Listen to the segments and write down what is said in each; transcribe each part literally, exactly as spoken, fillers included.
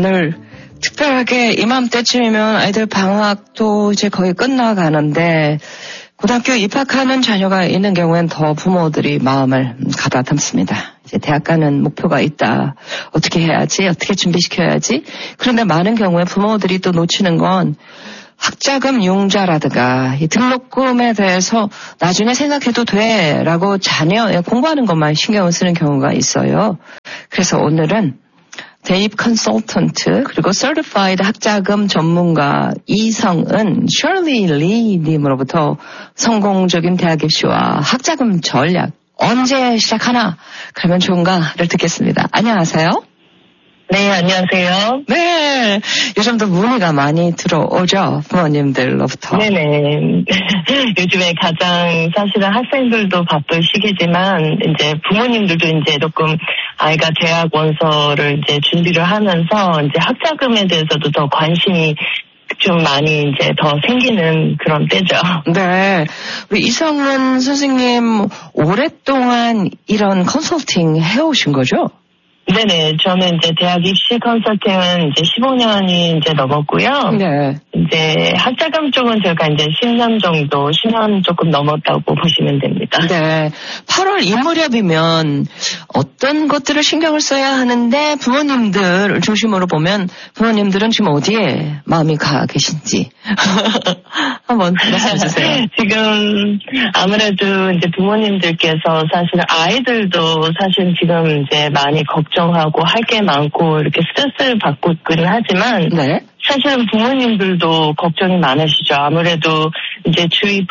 오늘 특별하게 이맘때쯤이면 아이들 방학도 이제 거의 끝나가는데 고등학교 입학하는 자녀가 있는 경우엔 더 부모들이 마음을 가다듬습니다. 이제 대학 가는 목표가 있다. 어떻게 해야지? 어떻게 준비시켜야지? 그런데 많은 경우에 부모들이 또 놓치는 건 학자금 융자라든가 이 등록금에 대해서 나중에 생각해도 돼라고 자녀 공부하는 것만 신경을 쓰는 경우가 있어요. 그래서 오늘은 대입 컨설턴트 그리고 서티파이드 학자금 전문가 이성은 셜리 리 님으로부터 성공적인 대학 입시와 학자금 전략 언제 시작하나 그러면 좋은가를 듣겠습니다. 안녕하세요. 네, 안녕하세요. 네, 요즘도 문의가 많이 들어오죠, 부모님들로부터. 네네. 요즘에 가장 사실은 학생들도 바쁠 시기지만 이제 부모님들도 이제 조금 아이가 대학 원서를 이제 준비를 하면서 이제 학자금에 대해서도 더 관심이 좀 많이 이제 더 생기는 그런 때죠. 네. 우리 이성은 선생님 오랫동안 이런 컨설팅 해오신 거죠? 네네. 저는 이제 대학 입시 컨설팅은 이제 십오 년이 이제 넘었고요. 네. 이제 학자금 쪽은 제가 이제 십 년 정도, 십 년 조금 넘었다고 보시면 됩니다. 네. 팔월 이 무렵이면 어떤 것들을 신경을 써야 하는데 부모님들 중심으로 보면 부모님들은 지금 어디에 마음이 가 계신지 한번 말씀해 주세요. 지금 아무래도 이제 부모님들께서 사실은 아이들도 사실 지금 이제 많이 걱정하고 할 게 많고 이렇게 스트레스를 받고 있기는 하지만 네. 사실은 부모님들도 걱정이 많으시죠. 아무래도 이제 주위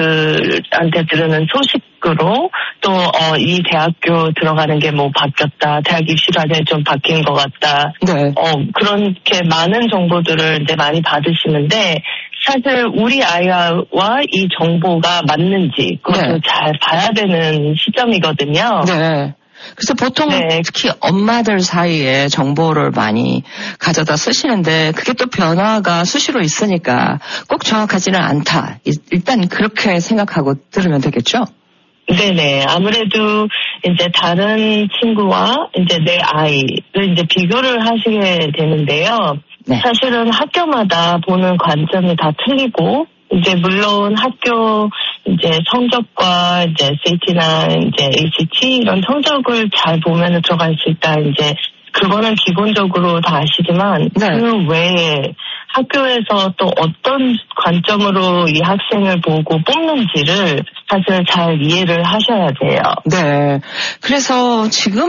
분들한테 들으는 소식으로 또, 어, 이 대학교 들어가는 게 뭐 바뀌었다. 대학 입시라는 좀 바뀐 것 같다. 네. 어, 그렇게 많은 정보들을 이제 많이 받으시는데 사실 우리 아이와 이 정보가 맞는지 그것도 네. 잘 봐야 되는 시점이거든요. 네. 그래서 보통 네. 특히 엄마들 사이에 정보를 많이 가져다 쓰시는데 그게 또 변화가 수시로 있으니까 꼭 정확하지는 않다. 일단 그렇게 생각하고 들으면 되겠죠? 네네. 아무래도 이제 다른 친구와 이제 내 아이를 이제 비교를 하시게 되는데요. 네. 사실은 학교마다 보는 관점이 다 틀리고 이제 물론 학교 이제 성적과 이제 에스에이티나 이제 에이씨티 이런 성적을 잘 보면 들어갈 수 있다. 이제 그거는 기본적으로 다 아시지만 네. 그 외에 학교에서 또 어떤 관점으로 이 학생을 보고 뽑는지를 사실 잘 이해를 하셔야 돼요. 네. 그래서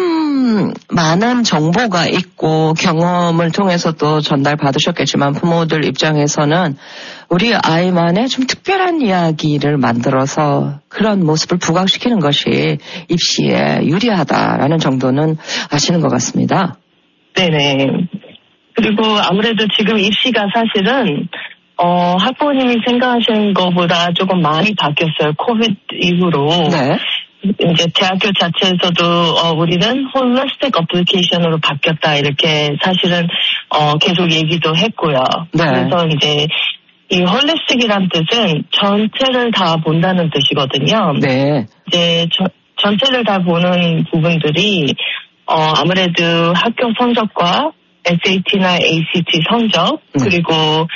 지금 많은 정보가 있고 경험을 통해서도 전달받으셨겠지만 부모들 입장에서는 우리 아이만의 좀 특별한 이야기를 만들어서 그런 모습을 부각시키는 것이 입시에 유리하다라는 정도는 아시는 것 같습니다. 네네. 그리고 아무래도 지금 입시가 사실은 어, 학부모님이 생각하시는 것보다 조금 많이 바뀌었어요. 코비드 이후로. 네. 이제 대학교 자체에서도 어, 우리는 홀리스틱 어플리케이션으로 바뀌었다 이렇게 사실은 어, 계속 얘기도 했고요. 네. 그래서 이제 이 홀리스틱이란 뜻은 전체를 다 본다는 뜻이거든요. 네. 이제 저, 전체를 다 보는 부분들이 어, 아무래도 학교 성적과 에스에이티나 에이씨티 성적, 네. 그리고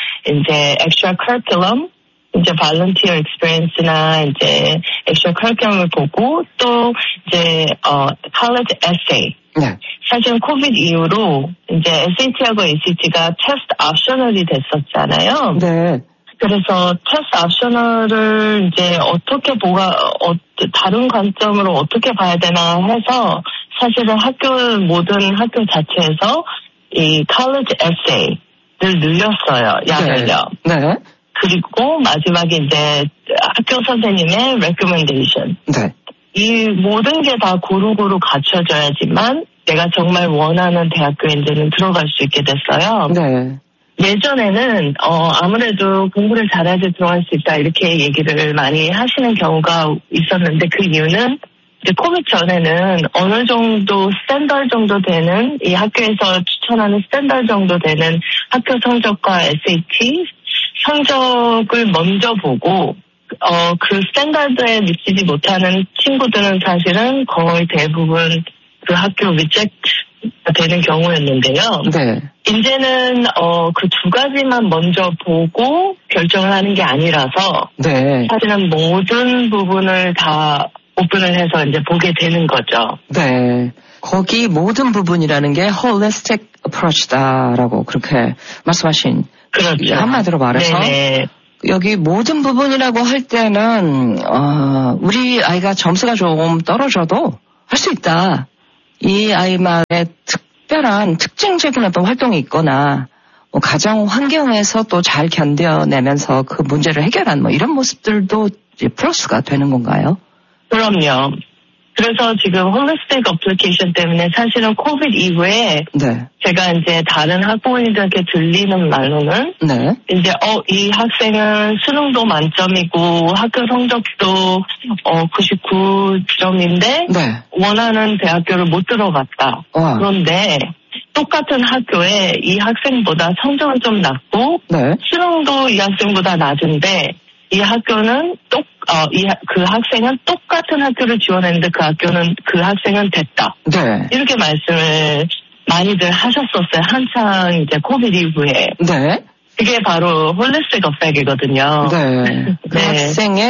이제 extra curriculum, 이제 volunteer experience나 이제 extra curriculum을 보고 또 이제 어 college essay. 네. 사실 코비드 이후로 이제 에스에이티하고 에이씨티가 테스트 옵셔널이 됐었잖아요. 네. 그래서 테스트 옵셔널을 이제 어떻게 보가 어, 다른 관점으로 어떻게 봐야 되나 해서 사실은 학교 모든 학교 자체에서 이 college essay를 늘렸어요. 양을요. 네. 네. 그리고 마지막에 이제 학교 선생님의 recommendation. 네. 이 모든 게 다 고루고루 갖춰져야지만 내가 정말 원하는 대학교에 이제는 들어갈 수 있게 됐어요. 네. 예전에는 어 아무래도 공부를 잘해야지 들어갈 수 있다 이렇게 얘기를 많이 하시는 경우가 있었는데 그 이유는 이제 코비드 전에는 어느 정도 스탠더드 정도 되는 이 학교에서 추천하는 스탠더드 정도 되는 학교 성적과 에스에이티 성적을 먼저 보고 어 그 스탠더드에 미치지 못하는 친구들은 사실은 거의 대부분 그 학교 리젝 되는 경우였는데요. 네. 이제는 어, 그 두 가지만 먼저 보고 결정을 하는 게 아니라서 네. 사실은 모든 부분을 다 오픈을 해서 이제 보게 되는 거죠. 네. 거기 모든 부분이라는 게 holistic approach다라고 그렇게 말씀하신. 그렇죠. 한마디로 말해서. 네네. 여기 모든 부분이라고 할 때는 어, 우리 아이가 점수가 조금 떨어져도 할 수 있다. 이 아이만의 특별한 특징적인 어떤 활동이 있거나 뭐 가정 환경에서 또 잘 견뎌내면서 그 문제를 해결한 뭐 이런 모습들도 이제 플러스가 되는 건가요? 그럼요. 그래서 지금 홀리스틱 어플리케이션 때문에 사실은 코비드 이후에 네. 제가 이제 다른 학부모님들한테 들리는 말로는 네. 이제 어, 이 학생은 수능도 만점이고 학교 성적도 어, 구십구 점인데 네. 원하는 대학교를 못 들어갔다. 와. 그런데 똑같은 학교에 이 학생보다 성적은 좀 낮고 네. 수능도 이 학생보다 낮은데 이 학교는 똑, 어, 이, 그 학생은 똑같은 학교를 지원했는데 그 학교는, 그 학생은 됐다. 네. 이렇게 말씀을 많이들 하셨었어요. 한창 이제 코비드 이후에. 네. 그게 바로 홀리스틱 어펙이거든요. 네. 그 네. 학생의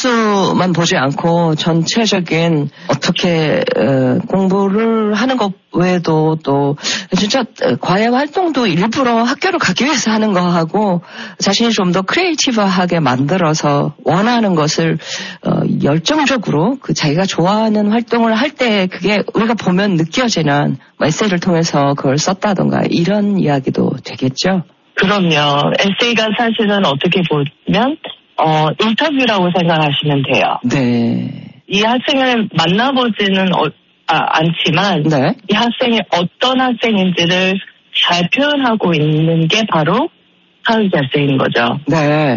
점수만 보지 않고 전체적인 어떻게 어, 공부를 하는 것 외에도 또 진짜 과외 활동도 일부러 학교를 가기 위해서 하는 거하고 자신이 좀 더 크리에이티브하게 만들어서 원하는 것을 어, 열정적으로 그 자기가 좋아하는 활동을 할 때 그게 우리가 보면 느껴지는 에세이를 통해서 그걸 썼다던가 이런 이야기도 되겠죠. 그럼요. 에세이가 사실은 어떻게 보면 어, 인터뷰라고 생각하시면 돼요. 네. 이 학생을 만나보지는 어, 아, 않지만 네. 이 학생이 어떤 학생인지를 잘 표현하고 있는 게 바로 사회적 에세이인 거죠. 네.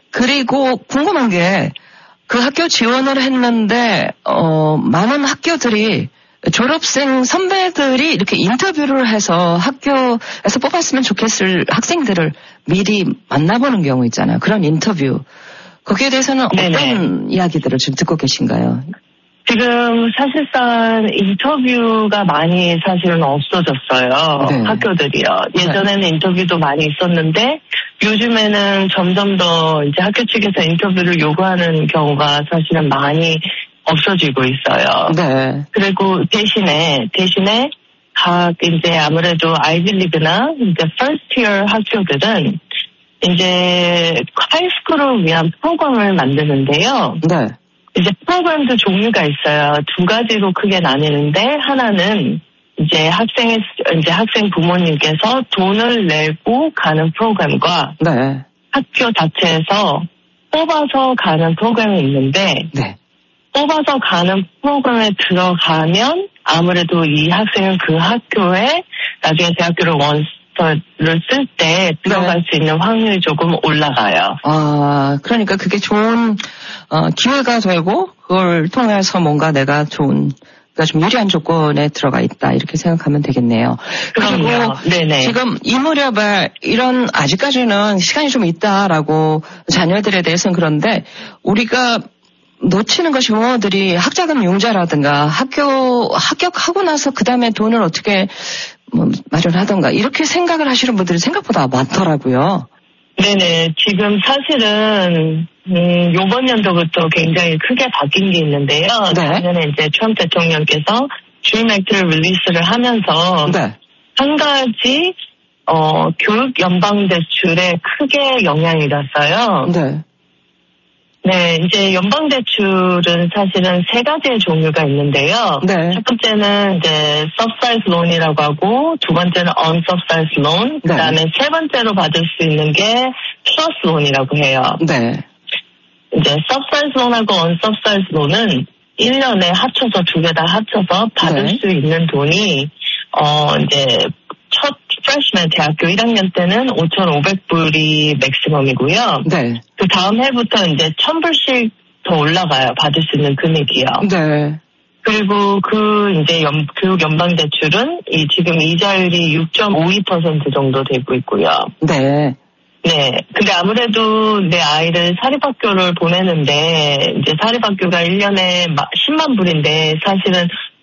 그리고 궁금한 게 그 학교 지원을 했는데 어, 많은 학교들이 졸업생 선배들이 이렇게 인터뷰를 해서 학교에서 뽑았으면 좋겠을 학생들을 미리 만나보는 경우 있잖아요. 그런 인터뷰. 거기에 대해서는 어떤 네네. 이야기들을 지금 듣고 계신가요? 지금 사실상 인터뷰가 많이 사실은 없어졌어요. 네. 학교들이요. 예전에는 네. 인터뷰도 많이 있었는데 요즘에는 점점 더 이제 학교 측에서 인터뷰를 요구하는 경우가 사실은 많이 없어지고 있어요. 네. 그리고 대신에, 대신에 각 이제 아무래도 아이비리그나 이제 퍼스트 이어 학교들은 이제 하이스쿨을 위한 프로그램을 만드는데요. 네. 이제 프로그램도 종류가 있어요. 두 가지로 크게 나뉘는데 하나는 이제 학생의, 이제 학생 부모님께서 돈을 내고 가는 프로그램과 네. 학교 자체에서 뽑아서 가는 프로그램이 있는데 네. 뽑아서 가는 프로그램에 들어가면 아무래도 이 학생은 그 학교에 나중에 대학교를 원서를 쓸 때 들어갈 네. 수 있는 확률이 조금 올라가요. 아, 그러니까 그게 좋은 어, 기회가 되고 그걸 통해서 뭔가 내가 좋은 그러니까 좀 유리한 조건에 들어가 있다 이렇게 생각하면 되겠네요. 그럼요. 그리고 네네. 지금 이 무렵에 이런 아직까지는 시간이 좀 있다라고 자녀들에 대해서는 그런데 우리가 놓치는 것이 부모들이 학자금 융자라든가 학교 합격하고 나서 그 다음에 돈을 어떻게 뭐 마련하던가 이렇게 생각을 하시는 분들이 생각보다 많더라고요. 네네. 지금 사실은 음, 요번 연도부터 굉장히 크게 바뀐 게 있는데요. 네. 작년에 이제 트럼프 대통령께서 드림 액트를 릴리스를 하면서 네. 한 가지 어, 교육 연방 대출에 크게 영향이 갔어요. 네. 네, 이제 연방대출은 사실은 세 가지의 종류가 있는데요. 네. 첫 번째는 이제 subsidized loan이라고 하고, 두 번째는 unsubsidized loan, 네. 그 다음에 세 번째로 받을 수 있는 게 plus loan이라고 해요. 네. 이제 subsidized loan하고 unsubsidized loan은 일 년에 합쳐서 두 개 다 합쳐서 받을 네. 수 있는 돈이, 어, 이제 첫 프레시맨 대학교 일 학년 때는 오천오백 불이 맥시멈이고요. 네. 그 다음 해부터 이제 천 불씩 더 올라가요. 받을 수 있는 금액이요. 네. 그리고 그 이제 연, 교육 연방 대출은 이 지금 이자율이 육 점 오이 퍼센트 정도 되고 있고요. 네. 네. 근데 아무래도 내 아이를 사립학교를 보내는데 이제 사립학교가 일 년에 십만 불인데 사실은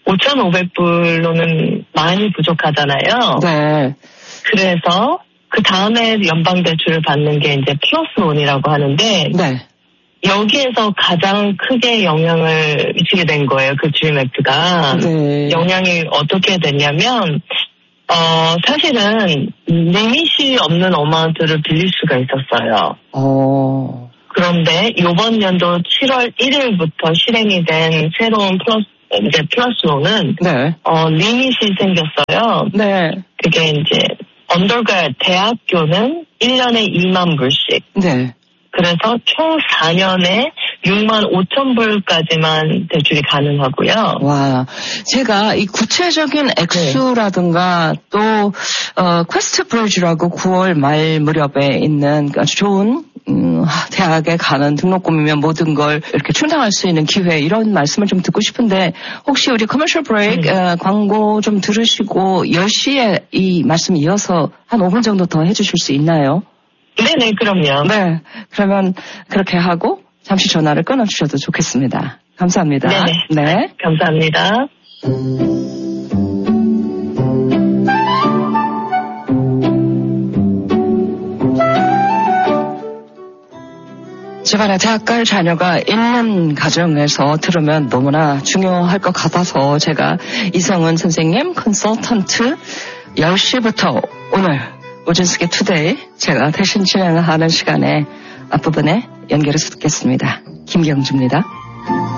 오천오백 불로는 많이 부족하잖아요. 네. 그래서 그 다음에 연방대출을 받는 게 이제 플러스 원이라고 하는데, 네. 여기에서 가장 크게 영향을 미치게 된 거예요. 그 드림 액트가. 네. 영향이 어떻게 됐냐면, 어, 사실은 리밋이 없는 어마운트를 빌릴 수가 있었어요. 어. 그런데 이번 연도 칠월 일일부터 실행이 된 새로운 플러스, 이제 플러스론은, 네. 어, 리밋이 생겼어요. 네. 그게 이제, 언더가 대학교는 일 년에 이만 불씩. 네. 그래서 총 사 년에 육만 오천 불까지만 대출이 가능하고요. 와, 제가 이 구체적인 액수라든가 네. 또 어, 퀘스트 브리지라고 구월 말 무렵에 있는 아주 좋은 음, 대학에 가는 등록금이면 모든 걸 이렇게 충당할 수 있는 기회 이런 말씀을 좀 듣고 싶은데 혹시 우리 커머셜 브레이크 음. 어, 광고 좀 들으시고 열 시에 이 말씀 이어서 한 오 분 정도 더 해주실 수 있나요? 네네, 그럼요. 네, 그러면 그렇게 하고 잠시 전화를 끊어주셔도 좋겠습니다. 감사합니다. 네네. 네. 감사합니다. 집안에 대학 갈 자녀가 있는 가정에서 들으면 너무나 중요할 것 같아서 제가 이성은 선생님 컨설턴트 열 시부터 오늘 오준숙의 투데이 제가 대신 진행하는 시간에 앞부분에 연결해서 듣겠습니다. 김경주입니다.